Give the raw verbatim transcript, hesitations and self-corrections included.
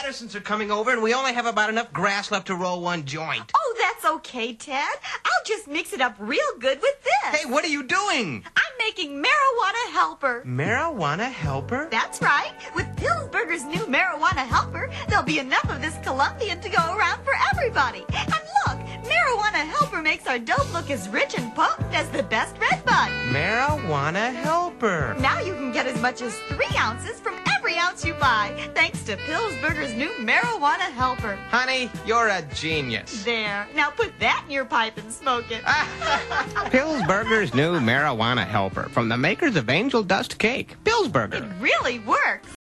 Pattersons are coming over, and we only have about enough grass left to roll one joint. Oh, that's okay, Ted. I'll just mix it up real good with this. Hey, what are you doing? I'm making marijuana helper. Marijuana helper? That's right. With Pillsbury's new marijuana helper, there'll be enough of this Colombian to go around for everybody. And look, marijuana helper makes our dope look as rich and potent as the best red bud. Marijuana helper. Now you can get as much as three ounces from every ounce you buy, thanks to Pillsbury's new marijuana helper. Honey, you're a genius. There. Now put that in your pipe and smoke it. Pillsbury's new marijuana helper from the makers of Angel Dust Cake. Pillsbury. It really works.